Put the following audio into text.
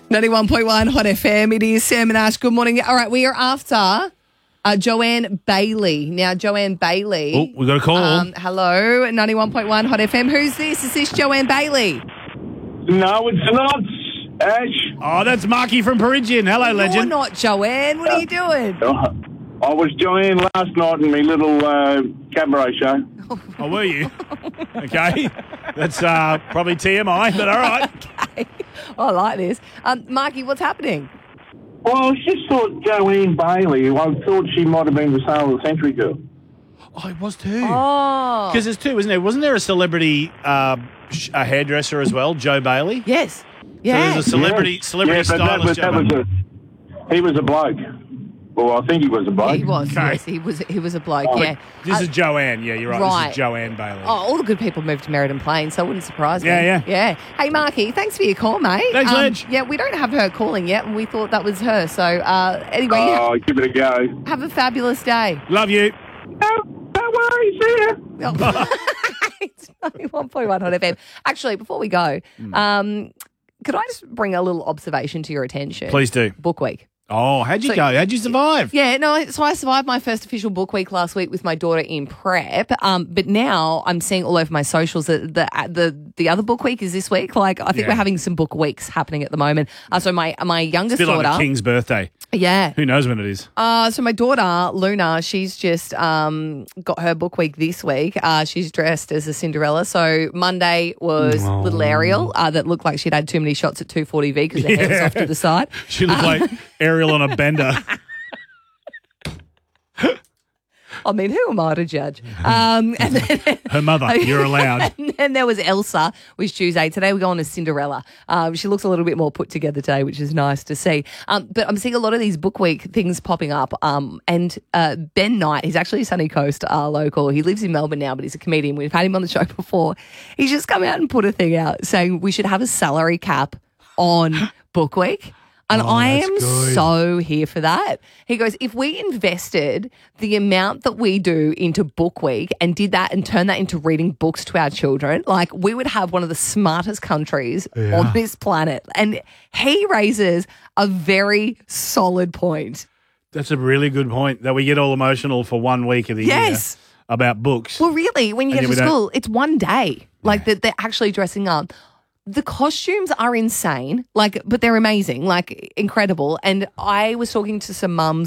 91.1 Hot FM. It is Sam and Ash. Good morning. All right, we are after Joanne Bailey. Now, Joanne Bailey. Oh, we got a call. Hello, 91.1 Hot FM. Who's this? Is this Joanne Bailey? No, it's not, Ash. Oh, that's Marky from Peridgian. Hello, You're legend. not Joanne. What are you doing? I was Joanne last night in my little cabaret show. Oh, were you? Okay. That's probably TMI, but all right. Okay. I like this. Marky, what's happening? Well, I just thought Joanne Bailey, I thought she might have been the Sale of the Century girl. Oh, it was too. Oh. Because there's two, isn't there? Wasn't there a celebrity a hairdresser as well, Joe Bailey? Yes. So Yeah. there's a celebrity but stylist, Joe Bailey. he was a bloke. Well, I think he was a bloke. He was. Okay. Yes, he was a bloke. Oh, Yeah. This is Joanne. Yeah, you're right. Right. This is Joanne Bailey. Oh, all the good people moved to Merredin Plains, so it wouldn't surprise me. Yeah. Hey, Marky, thanks for your call, mate. Thanks, Ledge. Yeah, we don't have her calling yet, and we thought that was her. So, anyway, Oh, give it a go. have a fabulous day. Love you. Don't worry, see ya. It's 91.1 Hot FM. Actually, before we go, could I just bring a little observation to your attention? Please do. Book week. Oh, how'd you go? How'd you survive? Yeah, no, so I survived my first official book week last week with my daughter in prep, but now I'm seeing all over my socials that the other book week is this week. Like, I think we're having some book weeks happening at the moment. So my youngest It's a bit daughter... like a king's birthday. Yeah. Who knows when it is? So my daughter, Luna, she's just got her book week this week. She's dressed as a Cinderella. So Monday was little Ariel that looked like she'd had too many shots at 240V because her hair was off to the side. She looked like Ariel on a bender. I mean, who am I to judge? And then, Her mother, you're allowed. and then there was Elsa, which Tuesday. Today we're going to Cinderella. She looks a little bit more put together today, which is nice to see. But I'm seeing a lot of these book week things popping up. And Ben Knight, he's actually a Sunny Coast local. He lives in Melbourne now, but he's a comedian. We've had him on the show before. He's just come out and put a thing out saying we should have a salary cap on book week. And I am so here for that. He goes, if we invested the amount that we do into book week and did that and turned that into reading books to our children, like we would have one of the smartest countries on this planet. And he raises a very solid point. That's a really good point, that we get all emotional for 1 week of the year about books. Well, really, when you And get yet to we don't- school, it's one day. Like that they're actually dressing up. The costumes are insane, but they're amazing, incredible. And I was talking to some mums